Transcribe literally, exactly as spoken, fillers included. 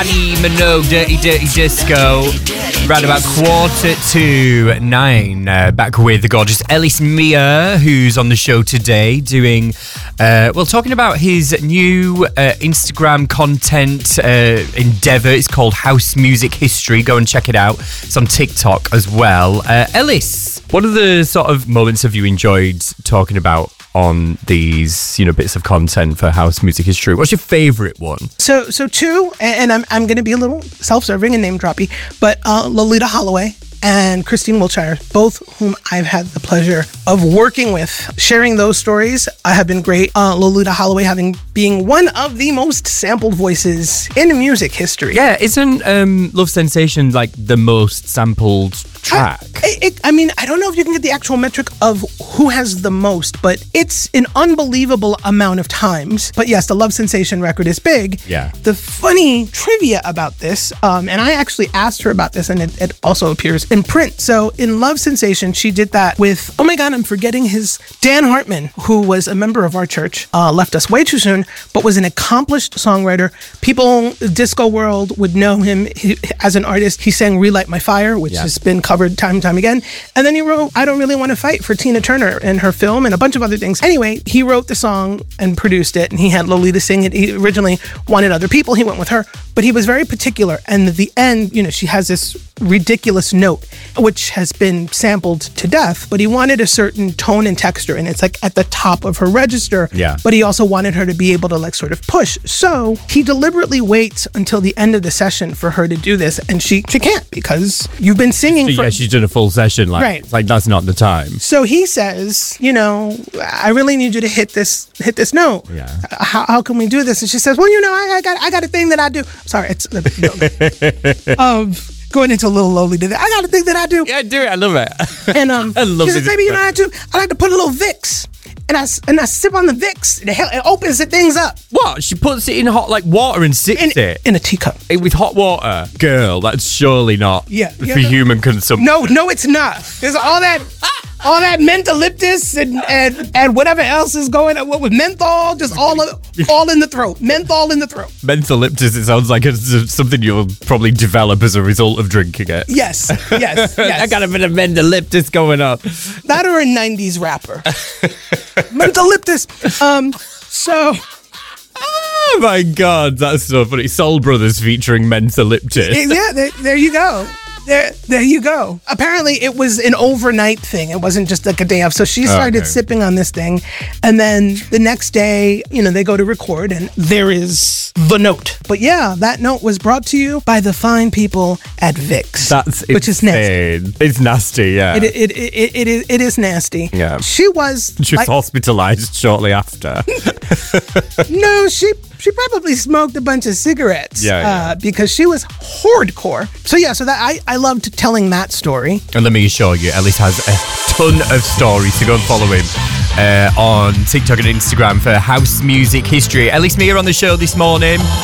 Annie Minogue, Dirty Dirty Disco, around about quarter to nine. Uh, back with the gorgeous Ellis Mia, who's on the show today doing, uh, well, talking about his new uh, Instagram content uh, endeavour. It's called House Music History. Go and check it out. It's on TikTok as well. Uh, Ellis, what are the sort of moments have you enjoyed talking about on these, you know, bits of content for House Music History? What's your favourite one? So, so two, and I'm I'm going to be a little self-serving and name droppy, but uh, Loleatta Holloway and Christine Wiltshire, both whom I've had the pleasure of working with, sharing those stories uh, have been great. Uh, Loleatta Holloway having being one of the most sampled voices in music history. Yeah, isn't um, Love Sensation like the most sampled track? I, it, I mean, I don't know if you can get the actual metric of who has the most, but it's an unbelievable amount of times. But yes, the Love Sensation record is big. Yeah. The funny trivia about this, um, and I actually asked her about this, and it, it also appears in print. So in Love Sensation, she did that with, oh my God, I'm forgetting his, Dan Hartman, who was a member of our church, uh, left us way too soon, but was an accomplished songwriter. People, disco world would know him he, as an artist. He sang Relight My Fire, which yeah. has been covered time and time again. And then he wrote I Don't Really Want to Fight for Tina Turner and her film and a bunch of other things. Anyway, he wrote the song and produced it, and he had Lolita sing it. He originally wanted other people. He went with her, but he was very particular. And at the end, you know, she has this ridiculous note, which has been sampled to death, but he wanted a certain tone and texture, and it's like at the top of her register. Yeah. But he also wanted her to be able to like sort of push. So he deliberately waits until the end of the session for her to do this, and she she can't, because you've been singing So, for... yeah, she's done a full session. Like, Right. it's like that's not the time. So he says, you know, I really need you to hit this hit this note. Yeah. How, how can we do this? And she says, well, you know, I, I got I got a thing that I do. Sorry, it's um going into a little Lolita. I got a thing that I do. Yeah, do it. I love it. And um, I love she says, it. baby, you know what I do? I like to put a little Vicks, and I and I sip on the Vicks. And it, hel- it opens the things up. What? She puts it in hot like water and sips In, it in a teacup. Eh, with hot water. Girl, that's surely not Yeah, yeah, for no- human consumption. No, no, it's not. There's all that, all that mentholyptus and, and and whatever else is going on. What with menthol, just all of, all in the throat. Menthol in the throat. Mentholyptus, it sounds like it's something you'll probably develop as a result of drinking it. Yes, yes, yes. I got a bit of mentholyptus going on. That or a nineties rapper. Mentholyptus. Um. So. Oh my God, that's so funny. Soul Brothers featuring mentholyptus. Yeah, there, there you go. There, there you go. Apparently, it was an overnight thing. It wasn't just like a day off. So she started Okay. sipping on this thing, and then the next day, you know, they go to record, and there is the note. But yeah, that note was brought to you by the fine people at Vicks. That's which is nasty. insane. It's nasty, yeah. It, it, it, it, it, is, it is nasty. Yeah. She was. She was like- hospitalized shortly after. No, she she probably smoked a bunch of cigarettes. Yeah, yeah. Uh, because she was hardcore. So yeah, so that I, I loved telling that story. And let me assure you, Ellis has a ton of stories, to go and follow him uh, on TikTok and Instagram for House Music History. Ellis Mia on the show this morning.